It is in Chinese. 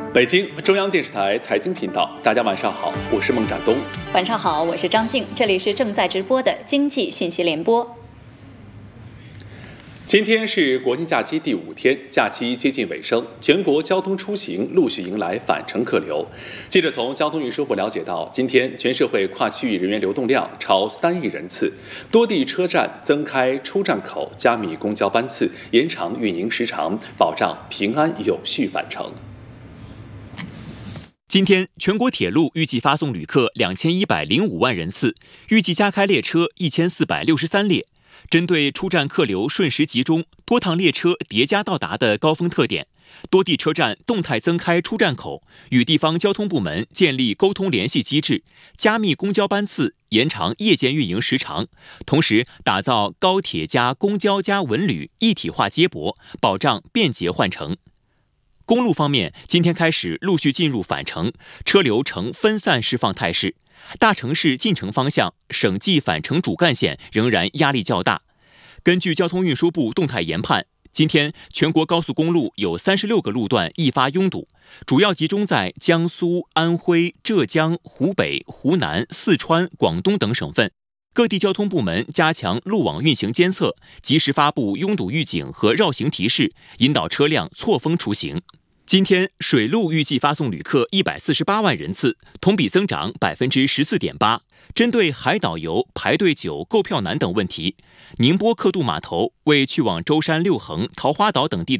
北京中央电视台财经频道，大家晚上好，我是孟展东。 晚上好，我是张静，这里是正在直播的经济信息联播。 今天是国庆假期第5天，假期接近尾声，全国交通出行陆续迎来返程客流。记者从交通运输部了解到，今天全社会跨区域人员流动量超3亿人次，多地车站增开出站口，加密公交班次，延长运营时长，保障平安有序返程。 今天，全国铁路预计发送旅客2105万人次，预计加开列车1463列。针对出站客流瞬时集中、多趟列车叠加到达的高峰特点，多地车站动态增开出站口，与地方交通部门建立沟通联系机制，加密公交班次，延长夜间运营时长，同时打造高铁加公交加文旅一体化接驳，保障便捷换乘。公路方面，今天开始陆续进入返程，车流呈分散释放态势。大城市进城方向，省际返程主干线仍然压力较大。根据交通运输部动态研判，今天全国高速公路有36个路段易发拥堵，主要集中在江苏、安徽、浙江、湖北、湖南、四川、广东等省份。各地交通部门加强路网运行监测，及时发布拥堵预警和绕行提示，引导车辆错峰出行。今天，水路预计发送旅客148万人次，同比增长14.8%。针对海岛游排队久、购票难等问题，宁波刻度码头为去往舟山、六衡、桃花岛等地的